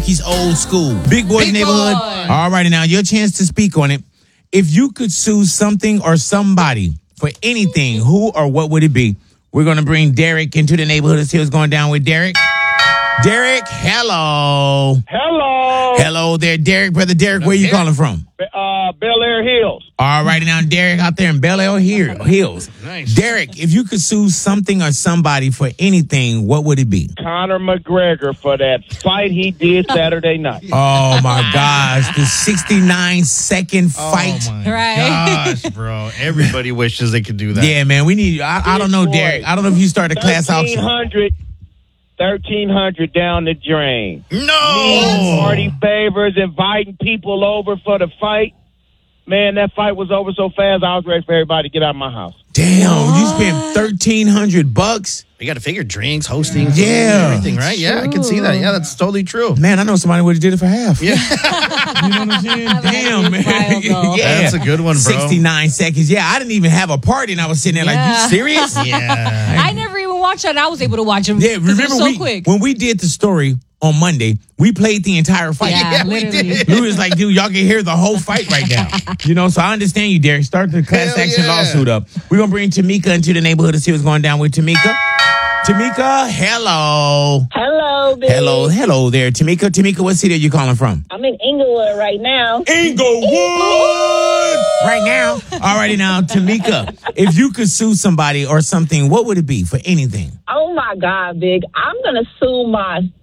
he's old school. Big Boy Big Neighborhood. Boy. All righty, now your chance to speak on it. If you could sue something or somebody for anything, who or what would it be? We're going to bring Derek into the neighborhood and see what's going down with Derek. Derek, hello. Hello. Hello there, Derek. Brother Derek, where you calling from? Bel Air Hills. All righty, now Derek out there in Bel Air Hills. Nice. Derek, if you could sue something or somebody for anything, what would it be? Conor McGregor for that fight he did Saturday night. Oh my gosh, the 69-second fight. Oh my Right. gosh, bro. Everybody wishes they could do that. Yeah, man, we need. I don't know, Boy. Derek. I don't know if you started a class auction. 1,300 down the drain. No. Party favors, inviting people over for the fight. Man, that fight was over so fast, I was ready for everybody to get out of my house. Damn, you spent $1,300. You got to figure drinks, hosting, food, Yeah. everything, right? Yeah, I can see that. Yeah, that's totally true. Man, I know somebody would have did it for half. Yeah. You know what I'm saying? Damn, man. wild, though. Yeah. That's a good one, bro. 69 seconds. Yeah, I didn't even have a party, and I was sitting there like, Yeah. you serious? Yeah. I never even watched that. I was able to watch him. Yeah, 'cause it was remember so quick. when we did the story on Monday, we played the entire fight. Yeah, we literally. did. We was like, dude, y'all can hear the whole fight right now. You know, so I understand you, Derek. Start the class Hell action yeah. lawsuit up. We're going to bring Tamika into the neighborhood to see what's going down with Tamika. Tamika, hello. Hello, baby. Hello there, Tamika. Tamika, what city are you calling from? I'm in Inglewood right now. Inglewood! Right now. All righty now, Tamika, if you could sue somebody or something, what would it be for anything? Oh my God, Big. I'm gonna sue my